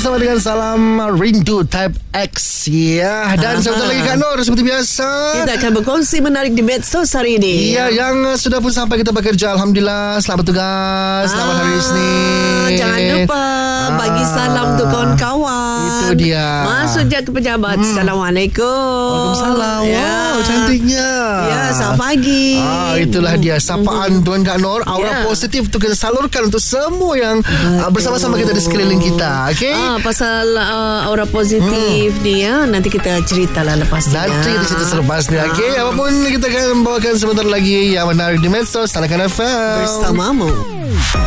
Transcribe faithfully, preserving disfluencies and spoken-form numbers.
bersama dengan Salam Rindu Type X ya. Dan sebentar lagi Kak Nur, seperti biasa kita akan berkongsi menarik di medsos hari ini. Iya, yang sudah pun sampai kita bekerja, alhamdulillah, selamat bertugas, selamat hari Isnin. Jangan lupa bagi salam untuk kawan-kawan. Itu dia. Masuk je ke pejabat. hmm. Assalamualaikum. Waalaikumsalam. Ya. Wow, cantiknya. Ya, selamat pagi. Ah, itulah dia sapaan hmm. Tuan Kak Nur. Aura ya. positif tu kita salurkan untuk semua yang uh, bersama-sama kita di sekeliling kita. Okay? Ah, pasal uh, aura positif hmm. ni ya, nanti kita ceritalah lepas ni. Nanti kita cerita selepas ni. Okay? Ah. Apapun kita akan bawakan sebentar lagi yang menarik di medsos Tanakan F M bersamamu.